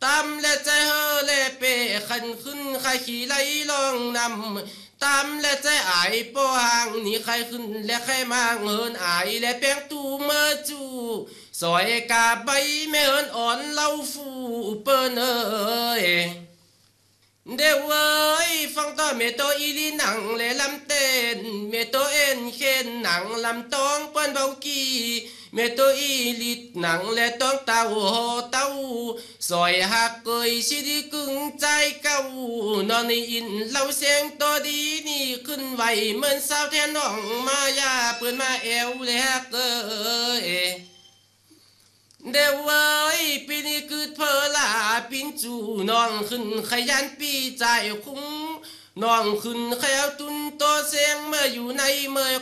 ตามและใจเฮอและเปขันขึ้นใครขี่ไหลลองนำตามและใจอายปอห่างนี่ใครขึ้นและใครมางเฮินอายและแป้งตูเมื่อจูสอยกาใบไม่เฮินอ่อนเล่าฟูเปิ้นเอ้ยเดี๋ยวเอ้ยฟังต่อเมโตอีลีหนังและลำเต้นเมโตเอ็นเข็นหนังลำตองเปิ้นเบากีเมโตอีลิดหนังและต้องเต้าโหเต้าสอยหักเกยชิดีกึ่งใจเก่านอนในอินเล่าเสียงตัวดีนี่ขึ้นไหวเหมือนสาวแทนน้องมายาเปิ้นมาแอวและหักเกยเดี๋ยวเอ้ยปีนี้คือเพอลาปินจูน้องขึ้นขยันปีใจคุ้งน้องขึ้นแควตุนตัวเสียงเมื่ออยู่ในเมื่อ